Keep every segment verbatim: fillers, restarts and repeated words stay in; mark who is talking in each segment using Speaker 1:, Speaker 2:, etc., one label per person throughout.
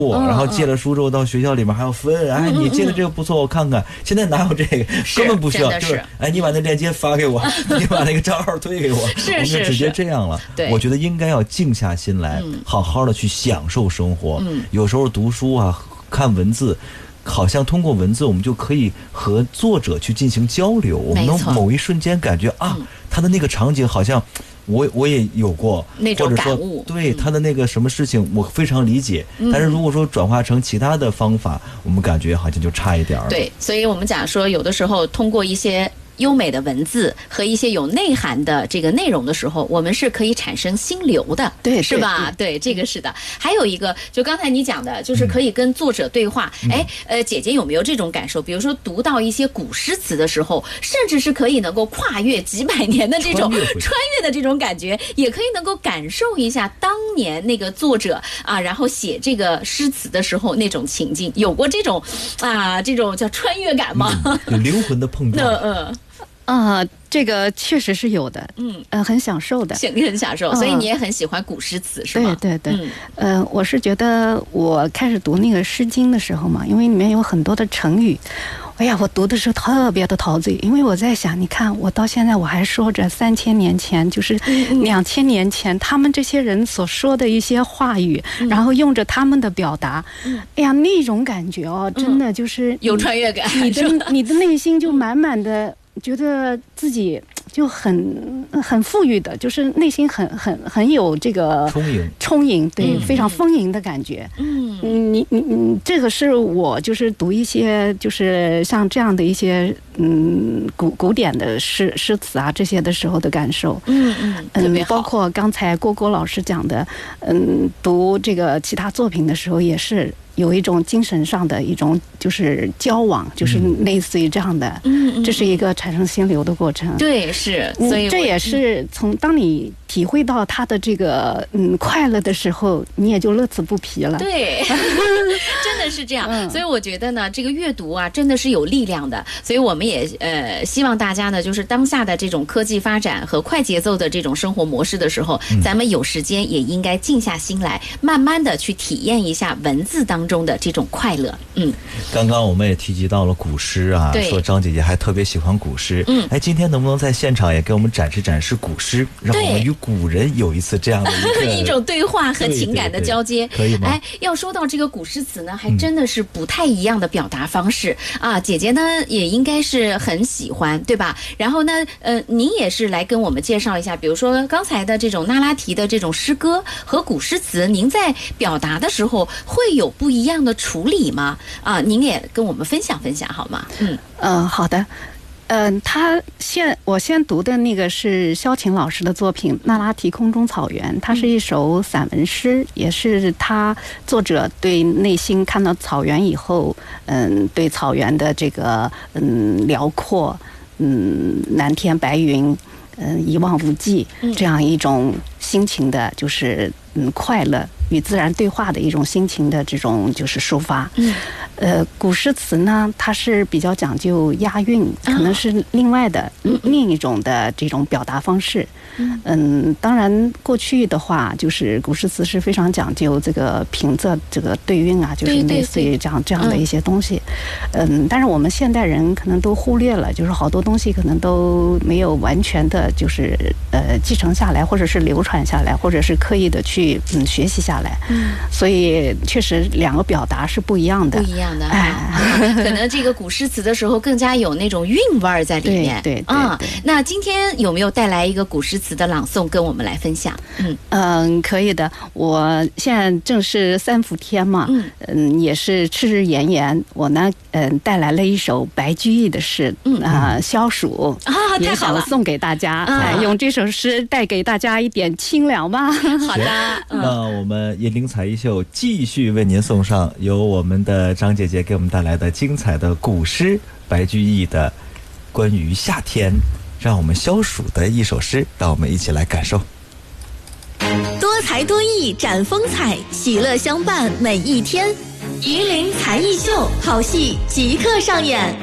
Speaker 1: 然后借了书之后到学校里面还要分，哎，你借的这个不错，我看看。现在哪有这个？根本不需要，就是哎，你把那链接发给我，你把那个账号推给我，
Speaker 2: 是
Speaker 1: 我们就直接这样了。
Speaker 2: 对，
Speaker 1: 我觉得应该要静下心来，好好的去享受生活。嗯，有时候读书啊，看文字。好像通过文字，我们就可以和作者去进行交流。我们能某一瞬间感觉啊，嗯、他的那个场景好像我我也有过
Speaker 2: 那种感悟，
Speaker 1: 对、嗯、他的那个什么事情，我非常理解。嗯、但是如果说转化成其他的方法，我们感觉好像就差一点了。
Speaker 2: 对，所以我们讲说，有的时候通过一些优美的文字和一些有内涵的这个内容的时候，我们是可以产生心流的，
Speaker 3: 对，
Speaker 2: 是吧？对，对，这个是的。还有一个，就刚才你讲的，就是可以跟作者对话。嗯、哎，呃，姐姐有没有这种感受？比如说读到一些古诗词的时候，甚至是可以能够跨越几百年的这种穿越, 穿越的这种感觉，也可以能够感受一下当年那个作者啊，然后写这个诗词的时候那种情境，有过这种啊这种叫穿越感吗？
Speaker 1: 嗯、有灵魂的碰撞。
Speaker 2: 嗯嗯。
Speaker 3: 啊，这个确实是有的，嗯，呃，很享受的，
Speaker 2: 你很享受，所以你也很喜欢古诗词，是吗？
Speaker 3: 对对对，嗯、呃，我是觉得我开始读那个《诗经》的时候嘛，因为里面有很多的成语，哎呀，我读的时候特别的陶醉，因为我在想，你看我到现在我还说着三千年前，就是两千年前，他们这些人所说的一些话语，嗯、然后用着他们的表达，嗯、哎呀，那种感觉哦，真的就是
Speaker 2: 有穿越感，
Speaker 3: 你的你的内心就满满的。觉得自己就很很富裕的，就是内心很很很有这个
Speaker 1: 充盈，
Speaker 3: 充盈，对，嗯、非常丰盈的感觉。嗯，你你你，这个是我就是读一些就是像这样的一些嗯古古典的诗诗词啊这些的时候的感受。
Speaker 2: 嗯嗯嗯，
Speaker 3: 包括刚才郭郭老师讲的，嗯，读这个其他作品的时候也是。有一种精神上的一种就是交往，就是类似于这样的，嗯，这是一个产生心流的过程。
Speaker 2: 对，是，所以
Speaker 3: 这也是从当你体会到他的这个嗯快乐的时候，你也就乐此不疲了。
Speaker 2: 对，真的是这样。嗯、所以我觉得呢，这个阅读啊，真的是有力量的。所以我们也呃希望大家呢，就是当下的这种科技发展和快节奏的这种生活模式的时候，嗯、咱们有时间也应该静下心来，慢慢的去体验一下文字当中的这种快乐。嗯，
Speaker 1: 刚刚我们也提及到了古诗啊，说张姐姐还特别喜欢古诗。嗯，哎，今天能不能在现场也给我们展示展示古诗，让我们与古人有一次这样的一个
Speaker 2: 一种对话和情感的交接，
Speaker 1: 对对对，可以吗？
Speaker 2: 哎，要说到这个古诗词呢，还真的是不太一样的表达方式、嗯、啊。姐姐呢也应该是很喜欢，对吧？然后呢，呃，您也是来跟我们介绍一下，比如说刚才的这种那拉提的这种诗歌和古诗词，您在表达的时候会有不一样的处理吗？啊，您也跟我们分享分享好吗？嗯
Speaker 3: 嗯、呃，好的。嗯、呃，他先我先读的那个是萧琴老师的作品《那拉提空中草原》，它是一首散文诗，也是他作者对内心看到草原以后，嗯，对草原的这个嗯辽阔，嗯蓝天白云，嗯一望无际这样一种心情的，就是嗯快乐与自然对话的一种心情的这种就是抒发。嗯，呃，古诗词呢，它是比较讲究押韵，可能是另外的、哦、另一种的这种表达方式。嗯, 嗯，当然过去的话，就是古诗词是非常讲究这个平仄、这个对韵啊，就是类似于这样这样的一些东西。嗯，但是我们现代人可能都忽略了，就是好多东西可能都没有完全的，就是呃继承下来，或者是流传下来，或者是刻意的去嗯学习下来。嗯，所以确实两个表达是不一样的，
Speaker 2: 不一样的。哎，可能这个古诗词的时候更加有那种韵味儿在里面。
Speaker 3: 对对对。
Speaker 2: 啊、嗯，那今天有没有带来一个古诗词的朗诵跟我们来分享？嗯
Speaker 3: 嗯，可以的。我现在正是三伏天嘛，嗯嗯，也是赤日炎炎，我呢嗯带来了一首白居易的诗，嗯啊、呃，消暑
Speaker 2: 啊，太好了，
Speaker 3: 也想送给大家，啊、用这首诗带给大家一点清凉吧。
Speaker 2: 好的，嗯、
Speaker 1: 那我们银铃彩衣秀继续为您送上由我们的张姐姐给我们带来的精彩的古诗白居易的关于夏天让我们消暑的一首诗，让我们一起来感受。
Speaker 4: 多才多艺展风采，喜乐相伴每一天。银铃才艺秀，好戏即刻上演。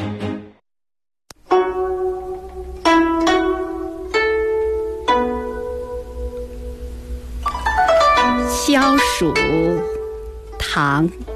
Speaker 3: 消暑，唐